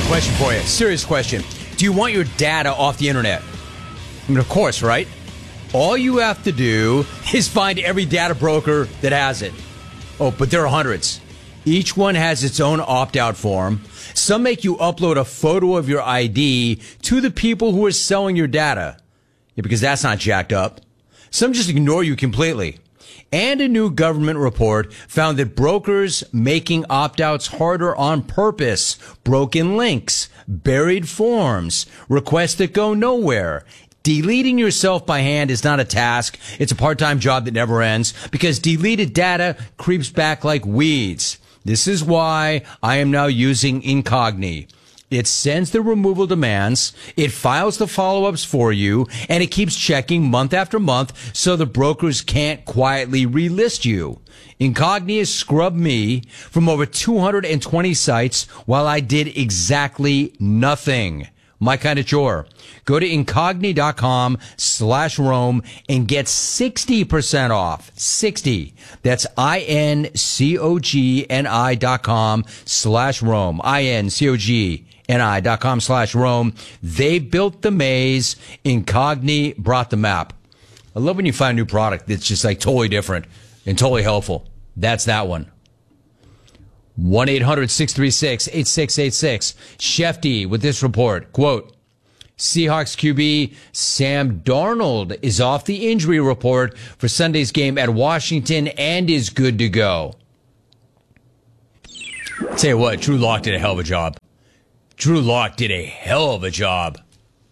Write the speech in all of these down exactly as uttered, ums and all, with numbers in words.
question for you. Serious question. Do you want your data off the internet? I mean, of course, right? All you have to do is find every data broker that has it. Oh, but there are hundreds. Each one has its own opt-out form. Some make you upload a photo of your I D to the people who are selling your data. Yeah, because that's not jacked up. Some just ignore you completely. And a new government report found that brokers making opt-outs harder on purpose, broken links, buried forms, requests that go nowhere. Deleting yourself by hand is not a task. It's a part-time job that never ends because deleted data creeps back like weeds. This is why I am now using Incogni. It sends the removal demands, it files the follow-ups for you, and it keeps checking month after month so the brokers can't quietly relist you. Incogni has scrubbed me from over two hundred twenty sites while I did exactly nothing. My kind of chore. Go to Incogni.com slash Rome and get sixty percent off. sixty. That's I-N-C-O-G-N-I dot com slash Rome. I-N-C-O-G-N-I dot com slash Rome. They built the maze. Incogni brought the map. I love when you find a new product that's just like totally different and totally helpful. That's that one. one eight hundred six three six eight six eight six. Shefty with this report. Quote, Seahawks Q B Sam Darnold is off the injury report for Sunday's game at Washington and is good to go. Tell you what, Drew Lock did a hell of a job. Drew Lock did a hell of a job.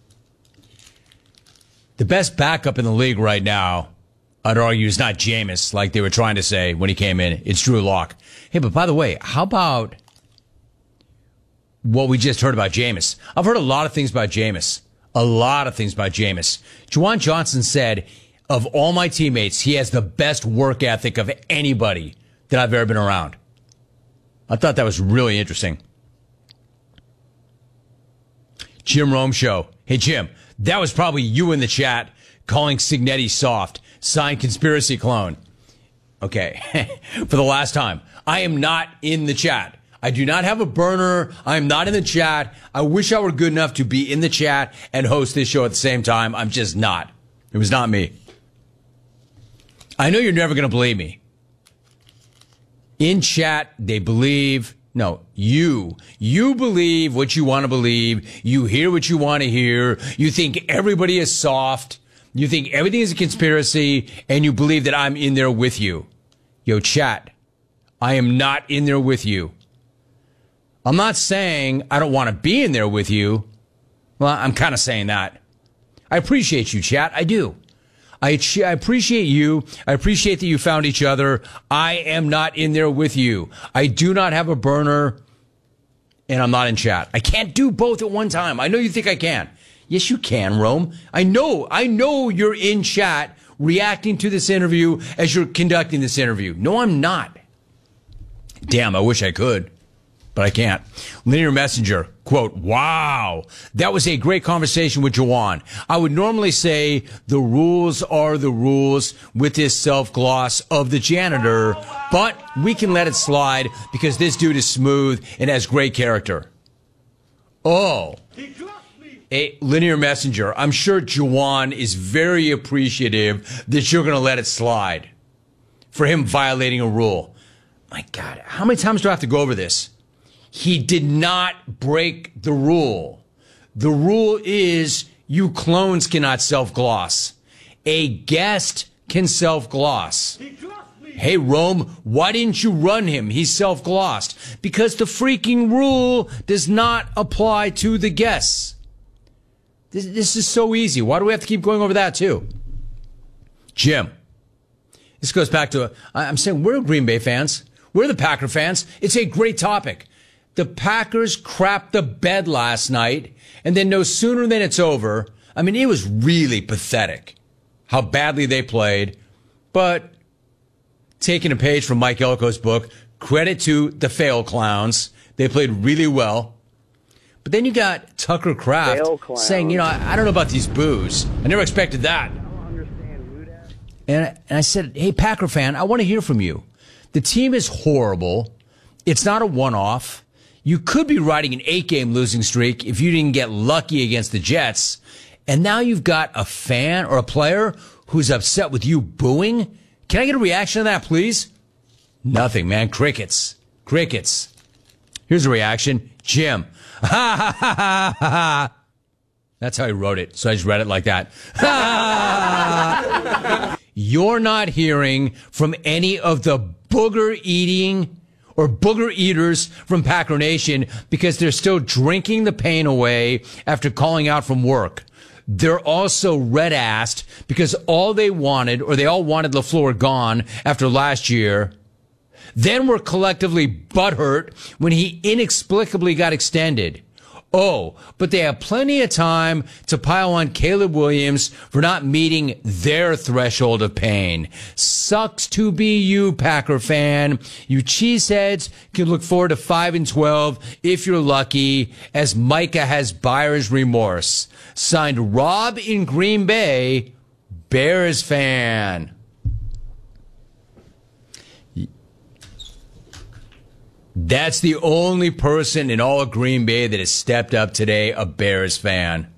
The best backup in the league right now, I'd argue, is not Jameis, like they were trying to say when he came in. It's Drew Lock. Hey, but by the way, how about what we just heard about Jameis? I've heard a lot of things about Jameis. A lot of things about Jameis. Juwan Johnson said, of all my teammates, he has the best work ethic of anybody that I've ever been around. I thought that was really interesting. Jim Rome Show. Hey, Jim, that was probably you in the chat calling Signetti soft. Signed Conspiracy Clone. Okay, for the last time, I am not in the chat. I do not have a burner. I am not in the chat. I wish I were good enough to be in the chat and host this show at the same time. I'm just not. It was not me. I know you're never going to believe me. In chat, they believe. No, you. You believe what you want to believe. You hear what you want to hear. You think everybody is soft. You think everything is a conspiracy, and you believe that I'm in there with you. Yo, chat, I am not in there with you. I'm not saying I don't want to be in there with you. Well, I'm kind of saying that. I appreciate you, chat. I do. I, ch- I appreciate you. I appreciate that you found each other. I am not in there with you. I do not have a burner, and I'm not in chat. I can't do both at one time. I know you think I can. Yes, you can, Rome. I know, I know you're in chat reacting to this interview as you're conducting this interview. No, I'm not. Damn, I wish I could, but I can't. Linear Messenger, quote, wow, that was a great conversation with Juwan. I would normally say the rules are the rules with this self-gloss of the janitor, but we can let it slide because this dude is smooth and has great character. Oh. A Linear Messenger, I'm sure Juwan is very appreciative that you're going to let it slide for him violating a rule. My God, how many times do I have to go over this? He did not break the rule. The rule is you clones cannot self-gloss. A guest can self-gloss. Hey, Rome, why didn't you run him? He's self-glossed. Because the freaking rule does not apply to the guests. This, this is so easy. Why do we have to keep going over that, too? Jim, this goes back to, I'm saying we're Green Bay fans. We're the Packer fans. It's a great topic. The Packers crapped the bed last night, and then no sooner than it's over, I mean, it was really pathetic how badly they played. But taking a page from Mike Elko's book, credit to the fail clowns. They played really well. But then you got Tucker Kraft saying, you know, I, I don't know about these boos. I never expected that. I don't understand who that. And, and I said, hey, Packer fan, I want to hear from you. The team is horrible. It's not a one-off. You could be riding an eight-game losing streak if you didn't get lucky against the Jets. And now you've got a fan or a player who's upset with you booing. Can I get a reaction to that, please? Nothing, man. Crickets. Crickets. Here's a reaction. Jim. Ha ha ha ha ha ha. That's how he wrote it, so I just read it like that. You're not hearing from any of the booger eating or booger eaters from Packer Nation because they're still drinking the pain away after calling out from work. They're also red-assed because all they wanted, or they all wanted LaFleur gone after last year. Then were collectively butthurt when he inexplicably got extended. Oh, but they have plenty of time to pile on Caleb Williams for not meeting their threshold of pain. Sucks to be you, Packer fan. You cheeseheads can look forward to five and twelve if you're lucky, as Micah has buyer's remorse. Signed, Rob in Green Bay, Bears fan. That's the only person in all of Green Bay that has stepped up today, a Bears fan.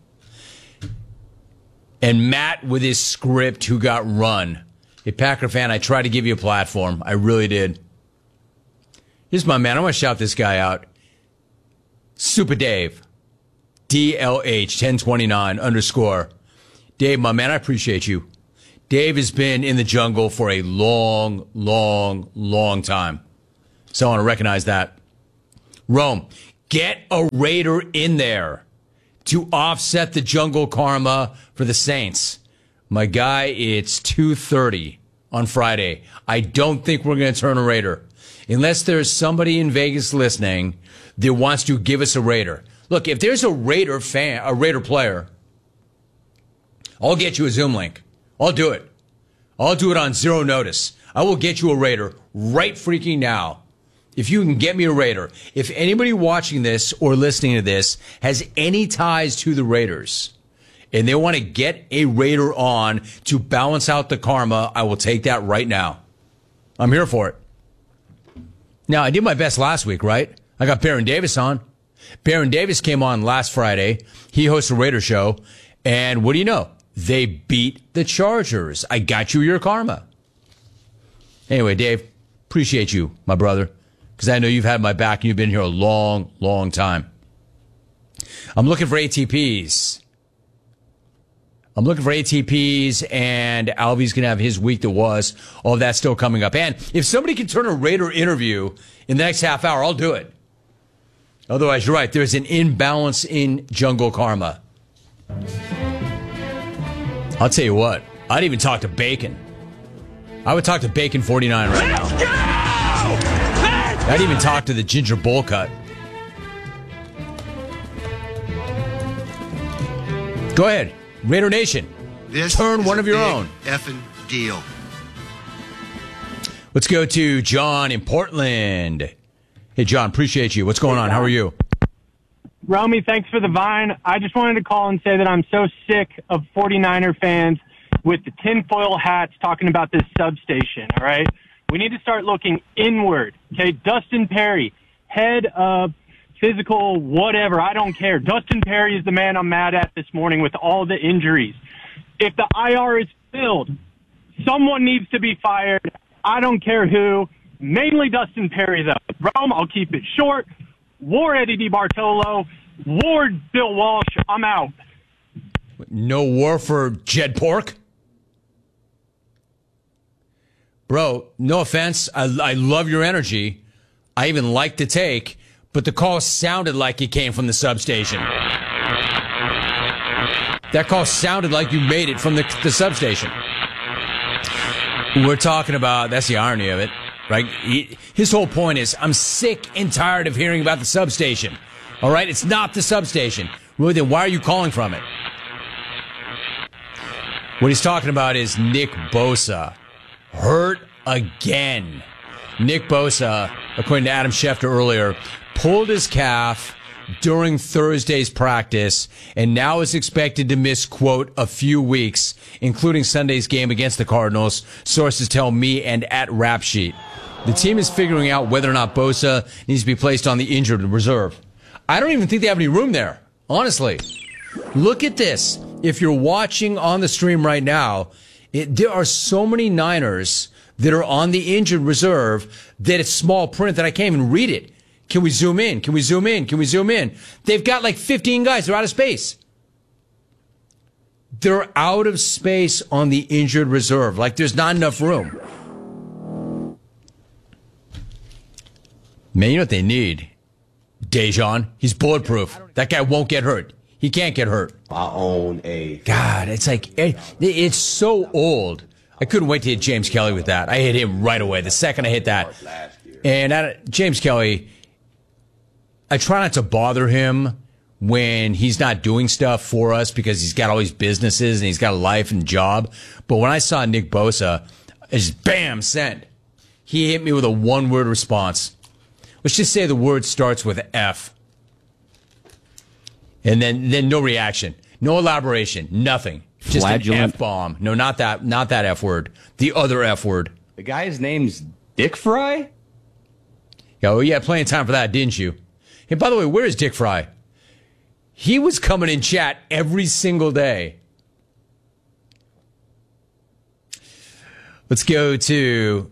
And Matt with his script who got run. Hey, Packer fan, I tried to give you a platform. I really did. Here's my man. I want to shout this guy out. Super Dave. D L H ten twenty-nine underscore. Dave, my man, I appreciate you. Dave has been in the jungle for a long, long, long time. So I want to recognize that. Rome, get a Raider in there to offset the jungle karma for the Saints. My guy, it's two thirty on Friday. I don't think we're going to turn a Raider. Unless there's somebody in Vegas listening that wants to give us a Raider. Look, if there's a Raider fan, a Raider player, I'll get you a Zoom link. I'll do it. I'll do it on zero notice. I will get you a Raider right freaking now. If you can get me a Raider. If anybody watching this or listening to this has any ties to the Raiders and they want to get a Raider on to balance out the karma, I will take that right now. I'm here for it. Now, I did my best last week, right? I got Baron Davis on. Baron Davis came on last Friday. He hosts a Raider show. And what do you know? They beat the Chargers. I got you your karma. Anyway, Dave, appreciate you, my brother. Because I know you've had my back and you've been here a long, long time. I'm looking for A T Ps. I'm looking for A T Ps, and Alvy's going to have his week that was. All of that's still coming up. And if somebody can turn a Raider interview in the next half hour, I'll do it. Otherwise, you're right. There's an imbalance in jungle karma. I'll tell you what. I'd even talk to Bacon. I would talk to Bacon forty-nine right now. Let's go! I'd even talk to the Ginger Bowl Cut. Go ahead. Raider Nation. This Turn is one a of your big own. Effing deal. Let's go to John in Portland. Hey, John, appreciate you. What's going on? How are you? Romy, thanks for the vine. I just wanted to call and say that I'm so sick of forty-niner fans with the tinfoil hats talking about this substation, all right? We need to start looking inward, okay? Dustin Perry, head of physical whatever, I don't care. Dustin Perry is the man I'm mad at this morning with all the injuries. If the I R is filled, someone needs to be fired. I don't care who. Mainly Dustin Perry, though. Rome, I'll keep it short. War Eddie DiBartolo. War Bill Walsh. I'm out. No war for Jed Pork? Bro, no offense. I, I love your energy. I even like the take, but the call sounded like it came from the substation. That call sounded like you made it from the, the substation. We're talking about, that's the irony of it, right? He, his whole point is, I'm sick and tired of hearing about the substation. All right? It's not the substation. Really, then why are you calling from it? What he's talking about is Nick Bosa. Hurt again. Nick Bosa, according to Adam Schefter earlier, pulled his calf during Thursday's practice and now is expected to miss, quote, a few weeks, including Sunday's game against the Cardinals, sources tell me and at Rap Sheet. The team is figuring out whether or not Bosa needs to be placed on the injured reserve. I don't even think they have any room there, honestly. Look at this. If you're watching on the stream right now, it, there are so many Niners that are on the injured reserve that it's small print that I can't even read it. Can we zoom in? Can we zoom in? Can we zoom in? They've got like fifteen guys. They're out of space. They're out of space on the injured reserve. Like there's not enough room. Man, you know what they need? Dejan. He's bulletproof. That guy won't get hurt. He can't get hurt. I own a... God, it's like, it, it's so old. I couldn't wait to hit James Kelly with that. I hit him right away the second I hit that. And I, James Kelly, I try not to bother him when he's not doing stuff for us because he's got all these businesses and he's got a life and job. But when I saw Nick Bosa, it's just bam, send. He hit me with a one-word response. Let's just say the word starts with F. And then, then no reaction, no elaboration, nothing. Just Flagellant. an F-bomb. No, not that, not that F word. The other F word. The guy's name's Dick Fry? Oh, yeah, plenty of time for that, didn't you? Hey, by the way, where is Dick Fry? He was coming in chat every single day. Let's go to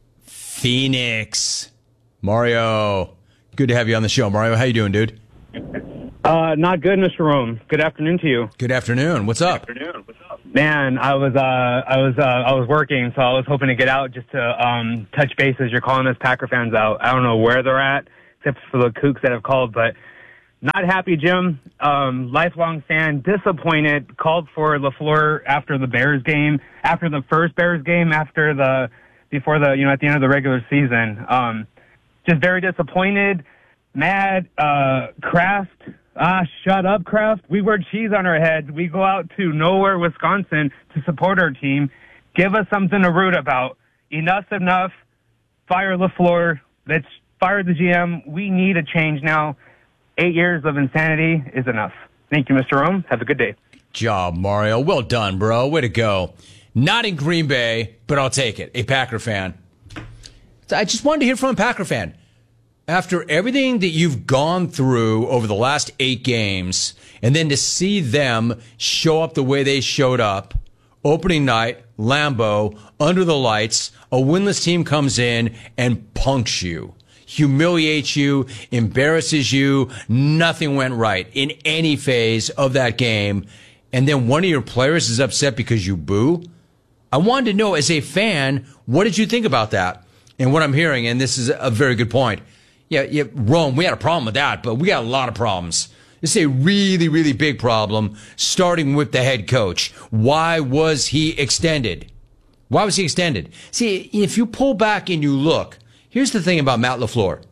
Phoenix. Mario, good to have you on the show. Mario, how you doing, dude? Uh, not good, Mister Rome. Good afternoon to you. Good afternoon. What's up? Good afternoon. What's up? Man, I was uh, I was uh, I was working, so I was hoping to get out just to um, touch bases. You're calling us Packer fans out. I don't know where they're at, except for the kooks that have called, but not happy, Jim. Um, lifelong fan, disappointed. Called for LaFleur after the Bears game, after the first Bears game, after the before the you know at the end of the regular season. Um, just very disappointed, mad. Uh, Kraft. Ah, shut up, Kraft. We wear cheese on our heads. We go out to nowhere, Wisconsin, to support our team. Give us something to root about. Enough's enough. Fire LaFleur. Let's fire the G M. We need a change now. Eight years of insanity is enough. Thank you, Mister Rome. Have a good day. Good job, Mario. Well done, bro. Way to go. Not in Green Bay, but I'll take it. A Packer fan. I just wanted to hear from a Packer fan. After everything that you've gone through over the last eight games, and then to see them show up the way they showed up, opening night, Lambeau, under the lights, a winless team comes in and punks you, humiliates you, embarrasses you, nothing went right in any phase of that game, and then one of your players is upset because you boo? I wanted to know, as a fan, what did you think about that? And what I'm hearing, and this is a very good point, Yeah, yeah, Rome, we had a problem with that, but we got a lot of problems. This is a really, really big problem, starting with the head coach. Why was he extended? Why was he extended? See, if you pull back and you look, here's the thing about Matt LaFleur.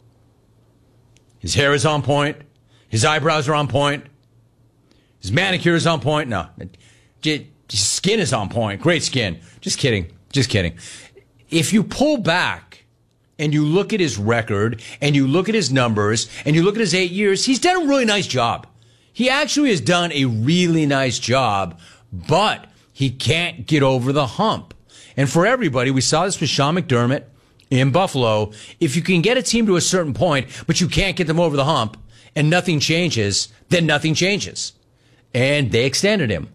His hair is on point. His eyebrows are on point. His manicure is on point. No, his skin is on point. Great skin. Just kidding. Just kidding. If you pull back and you look at his record and you look at his numbers and you look at his eight years, he's done a really nice job. He actually has done a really nice job, but he can't get over the hump. And for everybody, we saw this with Sean McDermott in Buffalo. If you can get a team to a certain point, but you can't get them over the hump and nothing changes, then nothing changes. And they extended him.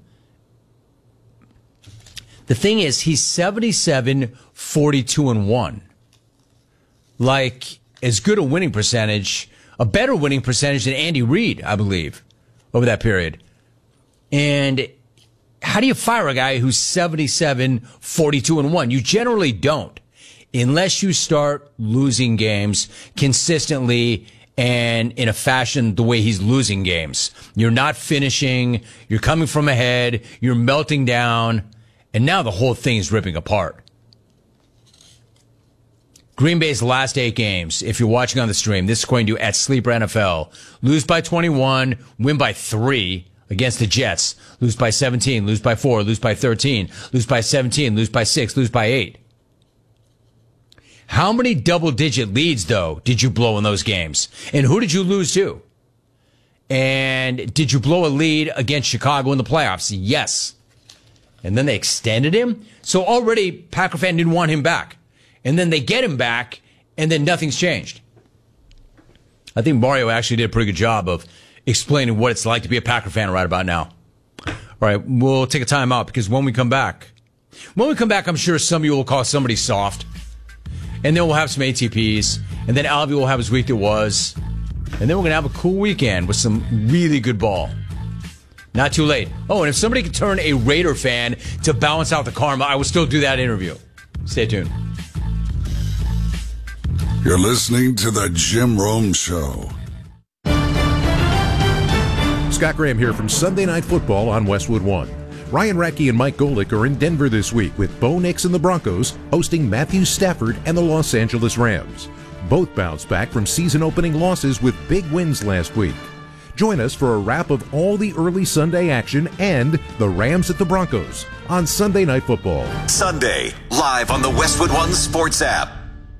The thing is, he's seventy-seven, forty-two, and one. Like, as good a winning percentage, a better winning percentage than Andy Reid, I believe, over that period. And how do you fire a guy who's seventy-seven, forty-two, and one? You generally don't, unless you start losing games consistently and in a fashion the way he's losing games. You're not finishing, you're coming from ahead, you're melting down, and now the whole thing is ripping apart. Green Bay's last eight games, if you're watching on the stream, this is according to at Sleeper N F L. Lose by twenty-one, win by three against the Jets. Lose by seventeen, lose by four, lose by thirteen, lose by seventeen, lose by six, lose by eight. How many double-digit leads, though, did you blow in those games? And who did you lose to? And did you blow a lead against Chicago in the playoffs? Yes. And then they extended him. So already Packer fan didn't want him back. And then they get him back, and then nothing's changed. I think Mario actually did a pretty good job of explaining what it's like to be a Packer fan right about now. All right, we'll take a time out because when we come back, when we come back, I'm sure some of you will call somebody soft. And then we'll have some A T Ps. And then Alvy will have his week that was. And then we're going to have a cool weekend with some really good ball. Not too late. Oh, and if somebody could turn a Raider fan to balance out the karma, I will still do that interview. Stay tuned. You're listening to The Jim Rome Show. Scott Graham here from Sunday Night Football on Westwood One. Ryan Radke and Mike Golick are in Denver this week with Bo Nix and the Broncos hosting Matthew Stafford and the Los Angeles Rams. Both bounced back from season-opening losses with big wins last week. Join us for a wrap of all the early Sunday action and the Rams at the Broncos on Sunday Night Football. Sunday, live on the Westwood One Sports app.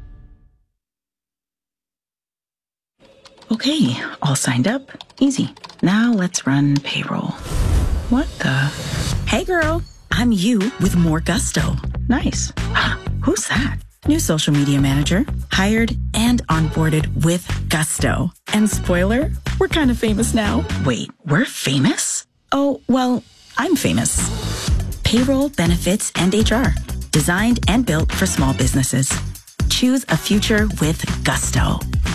Okay, all signed up. Easy. Now let's run payroll. What the? Hey girl, I'm you with more gusto. Nice. Who's that? New social media manager, hired and onboarded with gusto. And spoiler, we're kind of famous now. Wait, we're famous? Oh, well, I'm famous. Payroll, benefits, and H R. Designed and built for small businesses. Choose a future with gusto.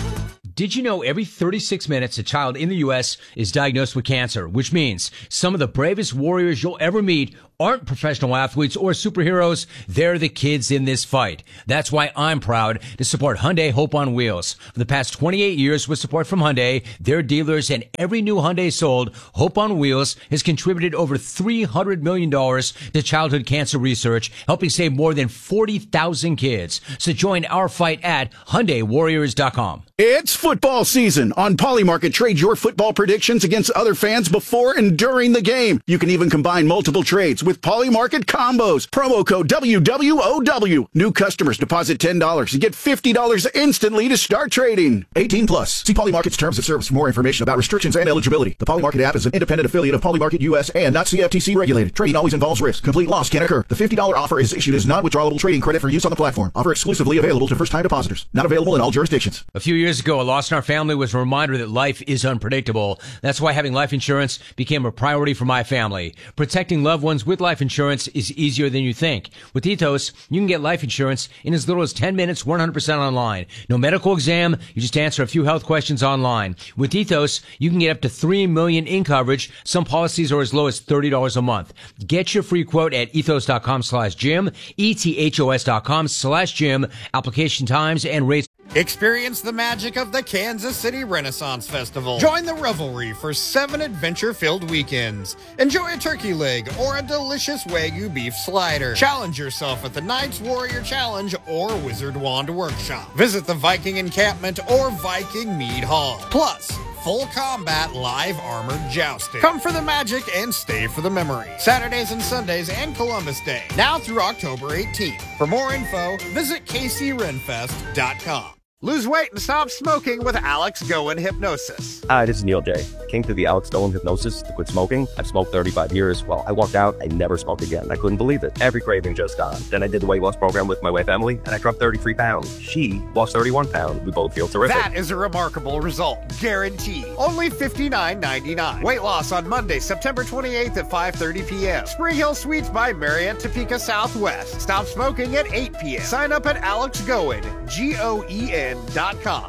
Did you know every thirty-six minutes a child in the U S is diagnosed with cancer, which means some of the bravest warriors you'll ever meet aren't professional athletes or superheroes. They're the kids in this fight. That's why I'm proud to support Hyundai Hope on Wheels. For the past twenty-eight years with support from Hyundai, their dealers, and every new Hyundai sold, Hope on Wheels has contributed over three hundred million dollars to childhood cancer research, helping save more than forty thousand kids. So join our fight at Hyundai Warriors dot com. It's football season. On Polymarket, trade your football predictions against other fans before and during the game. You can even combine multiple trades with Polymarket combos. Promo code W W O W. New customers deposit ten dollars and get fifty dollars instantly to start trading. eighteen plus. See Polymarket's terms of service for more information about restrictions and eligibility. The Polymarket app is an independent affiliate of Polymarket U S and not C F T C regulated. Trading always involves risk. Complete loss can occur. The fifty dollars offer is issued as non-withdrawable trading credit for use on the platform. Offer exclusively available to first-time depositors. Not available in all jurisdictions. A few years ago, a loss in our family was a reminder that life is unpredictable. That's why having life insurance became a priority for my family. Protecting loved ones with life insurance is easier than you think. With Ethos, you can get life insurance in as little as ten minutes, one hundred percent online. No medical exam, you just answer a few health questions online. With Ethos, you can get up to three million dollars in coverage. Some policies are as low as thirty dollars a month. Get your free quote at ethos.com slash Jim, E-T-H-O-S dot com slash Jim. Application times and rates. Experience the magic of the Kansas City Renaissance Festival. Join the revelry for seven adventure-filled weekends. Enjoy a turkey leg or a delicious Wagyu beef slider. Challenge yourself at the Knights Warrior Challenge or Wizard Wand Workshop. Visit the Viking Encampment or Viking Mead Hall. Plus, full combat live armored jousting. Come for the magic and stay for the memory. Saturdays and Sundays and Columbus Day. Now through October eighteenth. For more info, visit K C Renfest dot com. Lose weight and stop smoking with Alex Goen Hypnosis. Hi, this is Neil J. Came to the Alex Goen Hypnosis to quit smoking. I've smoked thirty-five years. Well, I walked out, I never smoked again. I couldn't believe it. Every craving just gone. Then I did the weight loss program with my wife, Emily, and I dropped thirty-three pounds. She lost thirty-one pounds. We both feel terrific. That is a remarkable result. Guaranteed. Only fifty-nine ninety-nine. Weight loss on Monday, September twenty-eighth at five thirty p.m. Spring Hill Suites by Marriott Topeka Southwest. Stop smoking at eight p.m. Sign up at Alex Goen, G O E N dot com.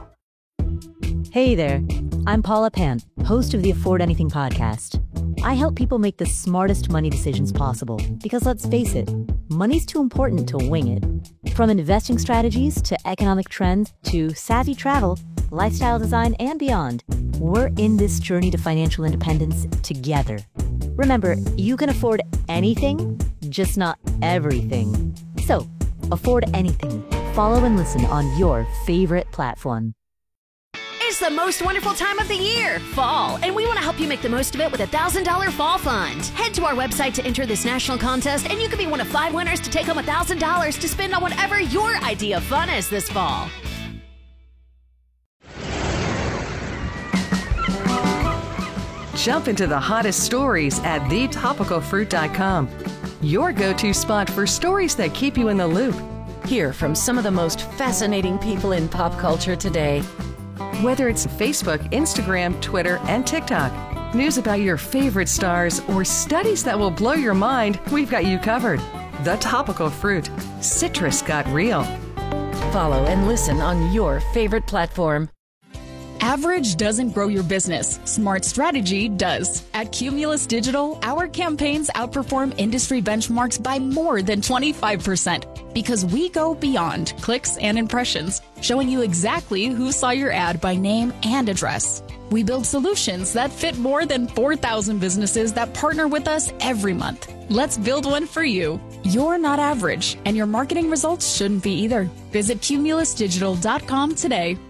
Hey there, I'm Paula Pant, host of the Afford Anything podcast. I help people make the smartest money decisions possible because, let's face it, money's too important to wing it. From investing strategies to economic trends to savvy travel, lifestyle design, and beyond, we're in this journey to financial independence together. Remember, you can afford anything, just not everything. So, afford anything. Follow and listen on your favorite platform. It's the most wonderful time of the year, fall, and we want to help you make the most of it with a one thousand dollars Fall Fund. Head to our website to enter this national contest, and you could be one of five winners to take home one thousand dollars to spend on whatever your idea of fun is this fall. Jump into the hottest stories at the topical fruit dot com. Your go-to spot for stories that keep you in the loop. Hear from some of the most fascinating people in pop culture today. Whether it's Facebook, Instagram, Twitter, and TikTok, news about your favorite stars, or studies that will blow your mind, we've got you covered. The Topical Fruit. Citrus got real. Follow and listen on your favorite platform. Average doesn't grow your business. Smart strategy does. At Cumulus Digital, our campaigns outperform industry benchmarks by more than twenty-five percent because we go beyond clicks and impressions, showing you exactly who saw your ad by name and address. We build solutions that fit more than four thousand businesses that partner with us every month. Let's build one for you. You're not average, and your marketing results shouldn't be either. Visit cumulus digital dot com today.